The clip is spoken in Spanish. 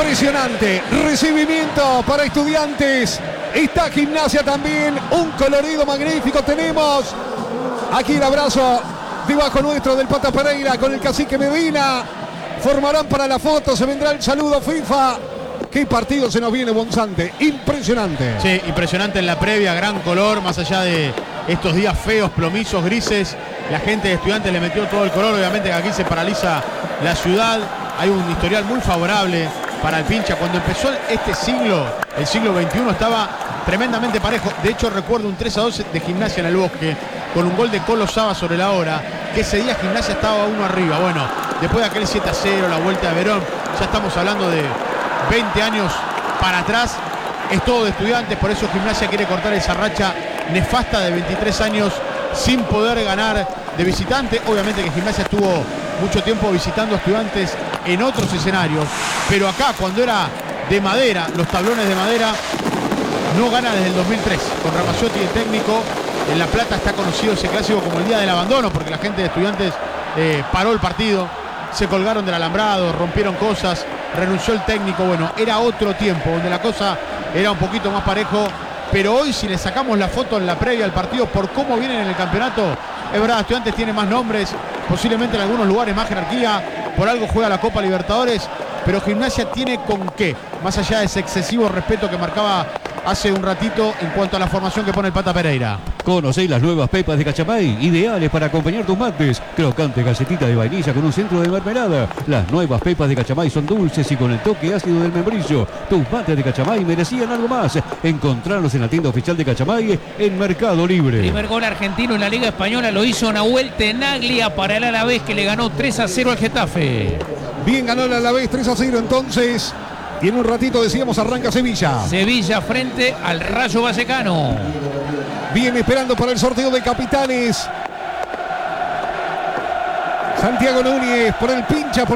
Impresionante recibimiento para Estudiantes. Está Gimnasia también. Un colorido magnífico tenemos. Aquí el abrazo debajo nuestro del Pata Pereira con el cacique Medina. Formarán para la foto. Se vendrá el saludo FIFA. Qué partido se nos viene, Bonzante. Impresionante. Sí, impresionante en la previa. Gran color. Más allá de estos días feos, plomizos, grises. La gente de Estudiantes le metió todo el color. Obviamente que aquí se paraliza la ciudad. Hay un historial muy favorable para el Pincha. Cuando empezó este siglo, el siglo XXI, estaba tremendamente parejo. De hecho, recuerdo un 3-2 de Gimnasia en el Bosque, con un gol de Colo Saba sobre la hora, que ese día Gimnasia estaba 1 arriba. Bueno, después de aquel 7-0, la vuelta de Verón, ya estamos hablando de 20 años para atrás. Es todo de Estudiantes, por eso Gimnasia quiere cortar esa racha nefasta de 23 años sin poder ganar de visitante. Obviamente que Gimnasia estuvo mucho tiempo visitando a Estudiantes en otros escenarios, pero acá, cuando era de madera, los tablones de madera, no gana desde el 2003 con Ramazzotti de técnico. En La Plata está conocido ese clásico como el día del abandono, porque la gente de Estudiantes paró el partido, se colgaron del alambrado, rompieron cosas, renunció el técnico. Bueno, era otro tiempo donde la cosa era un poquito más parejo, pero hoy, si le sacamos la foto en la previa al partido por cómo vienen en el campeonato, es verdad, Estudiantes tiene más nombres, posiblemente en algunos lugares más jerarquía, por algo juega la Copa Libertadores, pero Gimnasia tiene con qué, más allá de ese excesivo respeto que marcaba hace un ratito en cuanto a la formación que pone el Pata Pereira. Conocéis las nuevas pepas de Cachamay, ideales para acompañar tus mates. Crocante galletita de vainilla con un centro de mermelada. Las nuevas pepas de Cachamay son dulces y con el toque ácido del membrillo. Tus mates de Cachamay merecían algo más. Encontrarlos en la tienda oficial de Cachamay en Mercado Libre. Primer gol argentino en la Liga Española lo hizo Nahuel Tenaglia para el Alavés, que le ganó 3-0 al Getafe. Bien, ganó el Alavés 3-0 entonces. Y en un ratito decíamos arranca Sevilla. Sevilla frente al Rayo Vallecano. Viene esperando para el sorteo de capitanes. Santiago Núñez por el Pincha.